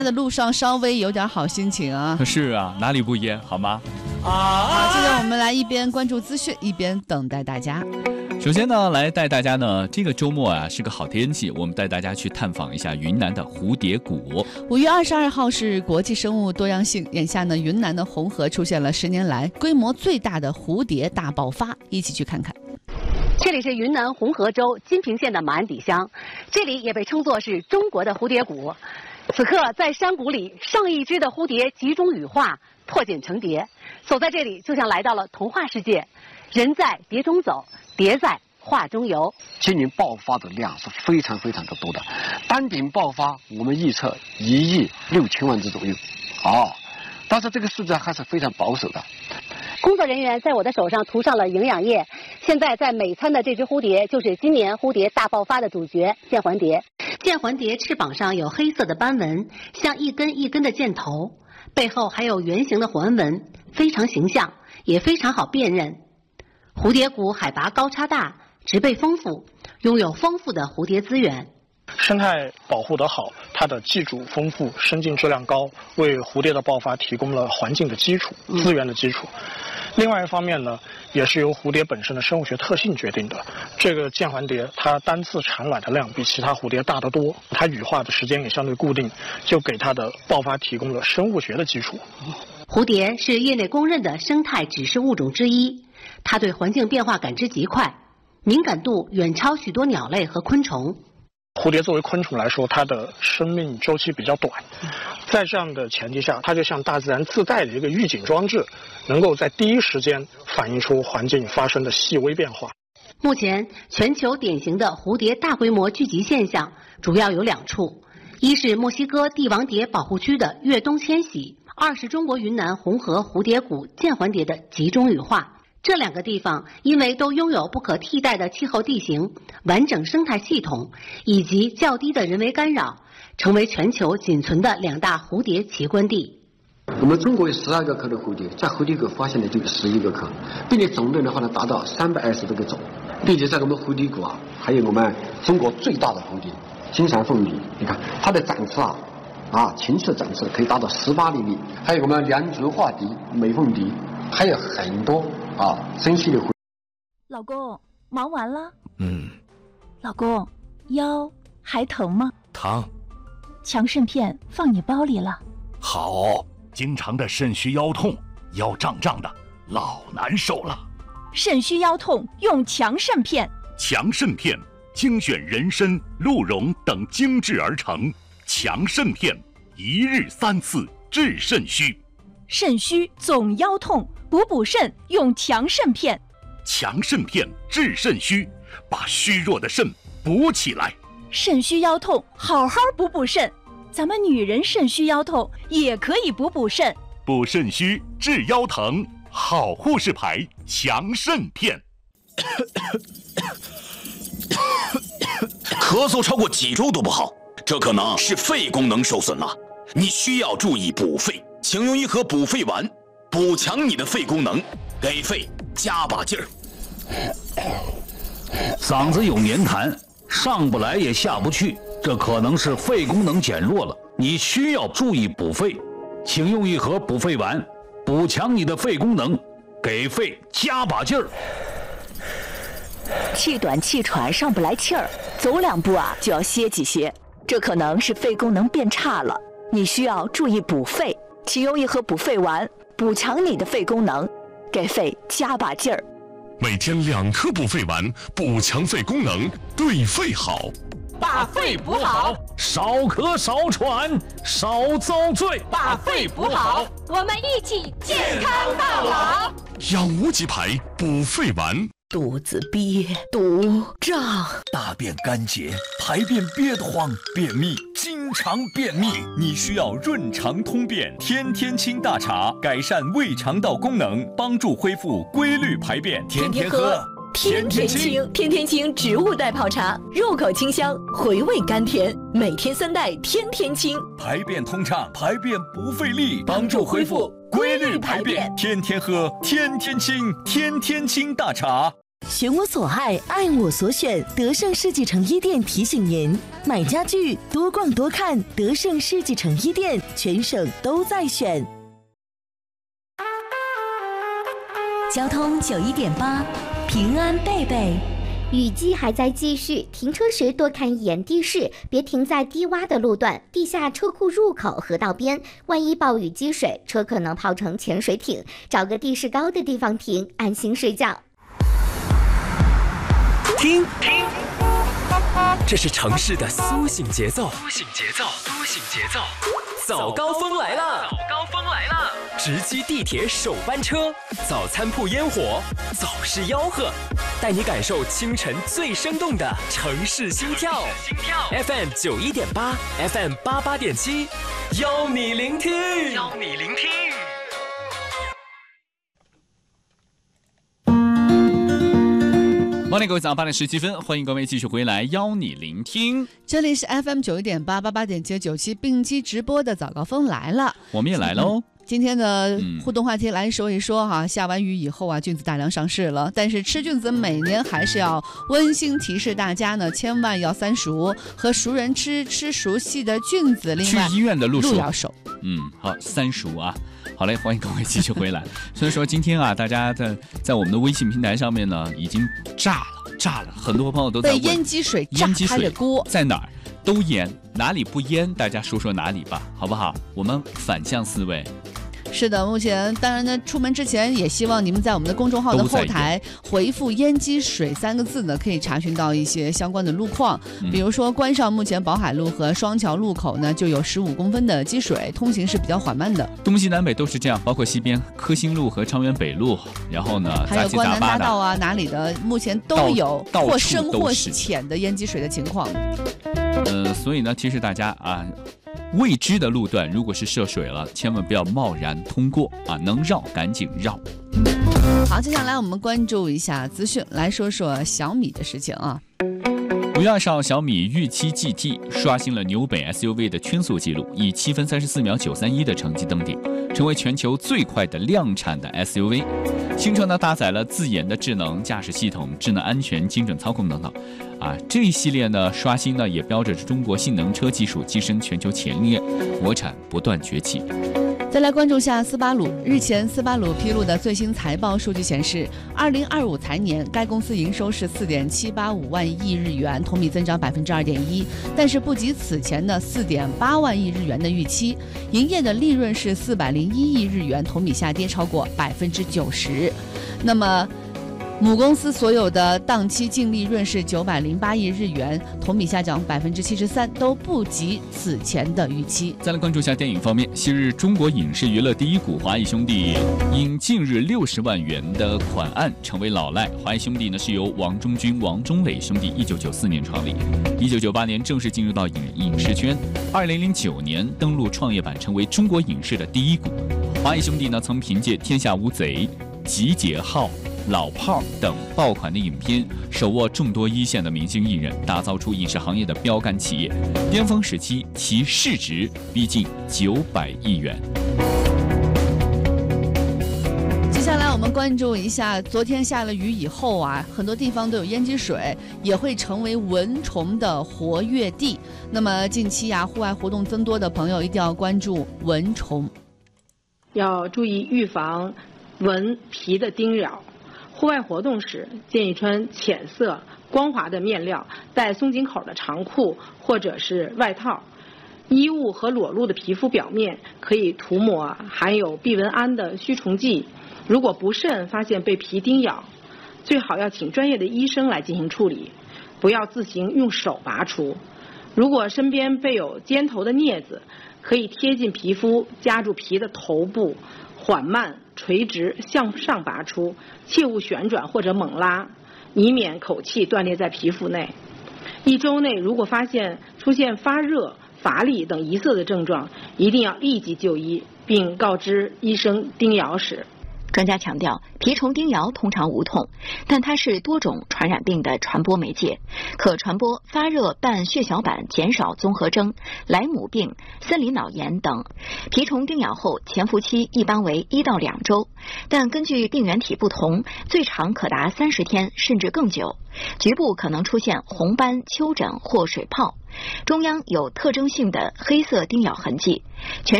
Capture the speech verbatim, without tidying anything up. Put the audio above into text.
的路上稍微有点好心情啊。 是啊，哪里不一样，好吗？ 好，接着我们来一边关注资讯，一边等待大家。 首先呢，来带大家呢，这个周末啊是个好天气，我们带大家去探访一下云南的蝴蝶谷。 五月二十二号是国际生物多样性，眼下呢，云南的红河出现了十年来规模最大的蝴蝶大爆发，一起去看看。 这里是云南红河州金平县的马鞍底乡，这里也被称作是中国的蝴蝶谷。此刻在山谷里，上亿只的蝴蝶集中羽化，破茧成蝶。走在这里，就像来到了童话世界。人在蝶中走，蝶在画中游。 今年爆发的量是非常非常的多的，单顶爆发我们预测一亿六千万只左右，哦，但是这个数字还是非常保守的。 工作人员在我的手上涂上了营养液，现在在美餐的这只蝴蝶就是今年蝴蝶大爆发的主角剑环蝶。剑环蝶翅膀上有黑色的斑纹，像一根一根的箭头，背后还有圆形的环纹，非常形象，也非常好辨认。蝴蝶谷海拔高差大，植被丰富，拥有丰富的蝴蝶资源。 生态保护得好，它的寄主丰富，生境质量高，为蝴蝶的爆发提供了环境的基础、资源的基础。另外一方面呢，也是由蝴蝶本身的生物学特性决定的。这个剑环蝶，它单次产卵的量比其他蝴蝶大得多，它羽化的时间也相对固定，就给它的爆发提供了生物学的基础。 蝴蝶是业内公认的生态指示物种之一，它对环境变化感知极快，敏感度远超许多鸟类和昆虫。 蝴蝶作为昆虫来说，它的生命周期比较短，在这样的前提下，它就像大自然自带的一个预警装置，能够在第一时间反映出环境发生的细微变化。 目前，全球典型的蝴蝶大规模聚集现象主要有两处，一是墨西哥帝王蝶保护区的越冬迁徙，二是中国云南红河蝴蝶谷剑环蝶的集中羽化。这两个地方因为都拥有不可替代的气候地形、完整生态系统以及较低的人为干扰，成为全球仅存的两大蝴蝶奇观地。 我们中国有十二个科的蝴蝶，在蝴蝶谷发现的就有十一个科，并且总量的话呢达到三百二十多个种，并且在我们蝴蝶谷啊，还有我们中国最大的蝴蝶金蝉凤蝶，你看它的展翅啊，啊禽翅展翅可以达到十八厘米，还有我们梁竹化蝶、美凤蝶，还有很多啊珍稀的蝴蝶。 老公，忙完了？ 嗯。 老公，腰还疼吗？ 疼。 强肾片放你包里了。 好。经常的肾虚腰痛，腰胀胀的，老难受了。 肾虚腰痛用强肾片。 强肾片精选人参、鹿茸等精制而成，强肾片一日三次治肾虚。 肾虚总腰痛，补补肾用强肾片。 强肾片治肾虚，把虚弱的肾补起来。 肾虚腰痛，好好补补肾。咱们女人肾虚腰痛也可以补补肾， 补肾虚治腰疼，好护士牌强肾片。 咳嗽超过几周都不好，这可能是肺功能受损了，你需要注意补肺，请用一盒补肺丸，补强你的肺功能，给肺加把劲儿。 嗓子有黏痰，上不来也下不去，这可能是肺功能减弱了，你需要注意补肺，请用一盒补肺丸，补强你的肺功能，给肺加把劲儿。 气短气喘上不来气儿，走两步啊就要歇几歇，这可能是肺功能变差了，你需要注意补肺，请用一盒补肺丸，补强你的肺功能，给肺加把劲儿。 每天两颗补肺丸，补强肺功能，对肺好。 把肺补好， 少咳少喘少遭罪。 把肺补好，我们一起健康到老。 养无极牌补肺丸。 肚子憋、堵、胀， 大便干结，排便憋得慌，便秘，经常便秘，你需要润肠通便天天清大茶，改善胃肠道功能，帮助恢复规律排便。 天天喝，天天清，天天清植物代泡茶，入口清香，回味甘甜，每天三袋，天天清， 排便通畅，排便不费力，帮助恢复规律排便。天天喝，天天清，天天清大茶。 选我所爱，爱我所选。德胜世纪城一店提醒您：买家具多逛多看，德胜世纪城一店，全省都在选。 交通九一点八，平安贝贝。 雨季还在继续，停车时多看一眼地势，别停在低洼的路段、地下车库入口、河道边。万一暴雨积水，车可能泡成潜水艇。找个地势高的地方停，安心睡觉。 听，听，这是城市的苏醒节奏。苏醒节奏，苏醒节奏。早高峰来了！早高峰来了！直击地铁首班车，早餐铺烟火，早市吆喝，带你感受清晨最生动的城市心跳。心跳 F M 九一点八 ，F M 八八点七，邀你聆听，邀你聆听。 Morning， 各位早上八点十七分，欢迎各位继续回来，邀你聆听。 这里是 F M 九一点八八八点七九七并机直播的早高峰来了， 我们也来喽。 今天的互动话题来说一说哈，下完雨以后啊，菌子大量上市了，但是吃菌子每年还是要温馨提示大家呢，千万要三熟，和熟人吃吃熟悉的菌子。另外， 去医院的路路要熟。 嗯，好，三熟啊。好嘞，欢迎各位继续回来。所以说今天啊，大家在在我们的微信平台上面呢，已经炸了，炸了，很多朋友都在问被烟积水炸开了锅， 在哪儿？都淹，哪里不淹？大家说说哪里吧，好不好？我们反向思维。 是的，目前当然呢，出门之前也希望你们在我们的公众号的后台回复烟积水三个字呢，可以查询到一些相关的路况。比如说关上目前宝海路和双桥路口呢，就有十五公分的积水，通行是比较缓慢的。 东西南北都是这样，包括西边科兴路和昌原北路，然后呢， 还有关南大道啊，哪里的目前都有或深或浅的烟积水的情况。 呃，所以呢，其实大家啊。未知的路段，如果是涉水了，千万不要贸然通过啊！能绕赶紧绕。 好，接下来我们关注一下资讯，来说说小米的事情啊。 五月二十号，小米御七 G T 刷新了纽北 S U V 的圈速纪录，以七分三十四秒九三一的成绩登顶，成为全球最快的量产的 S U V。新车呢搭载了自研的智能驾驶系统、智能安全、精准操控等等。啊，这一系列呢刷新呢也标志着中国性能车技术跻身全球前列，国产不断崛起。 再来关注下斯巴鲁。日前，斯巴鲁披露的最新财报数据显示，二零二五财年该公司营收是四点七八五万亿日元，同比增长百分之二点一，但是不及此前的四点八万亿日元的预期。营业的利润是四百零一亿日元，同比下跌超过百分之九十。那么母公司所有的当期净利润是九百零八亿日元，同比下降百分之七十三，都不及此前的预期。 再来关注一下电影方面，昔日中国影视娱乐第一股华谊兄弟因近日六十万元的款案成为老赖。华谊兄弟呢是由王中军、王中磊兄弟一九九四年创立，一九九八年正式进入到影影视圈，二零零九年登陆创业板，成为中国影视的第一股。华谊兄弟呢曾凭借《天下无贼》、《集结号》、老炮等爆款的影片，手握众多一线的明星艺人，打造出影视行业的标杆企业。巅峰时期，其市值逼近九百亿元。 接下来我们关注一下，昨天下了雨以后啊，很多地方都有烟积水，也会成为蚊虫的活跃地。那么近期啊，户外活动增多的朋友一定要关注蚊虫， 要注意预防蚊皮的叮咬。户外活动时，建议穿浅色、光滑的面料，带松紧口的长裤或者是外套。衣物和裸露的皮肤表面可以涂抹含有避蚊胺的驱虫剂。如果不慎发现被皮叮咬，最好要请专业的医生来进行处理，不要自行用手拔除。如果身边备有尖头的镊子，可以贴近皮肤，夹住皮的头部，缓慢垂直向上拔出，切勿旋转或者猛拉，以免口气断裂在皮肤内。一周内如果发现出现发热、乏力等疑似的症状，一定要立即就医，并告知医生叮咬史。 专家强调，蜱虫叮咬通常无痛，但它是多种传染病的传播媒介，可传播发热伴血小板减少综合征、莱姆病、森林脑炎等。蜱虫叮咬后潜伏期一般为一到两周，但根据病原体不同，最长可达三十天甚至更久。局部可能出现红斑、丘疹或水泡，中央有特征性的黑色叮咬痕迹，全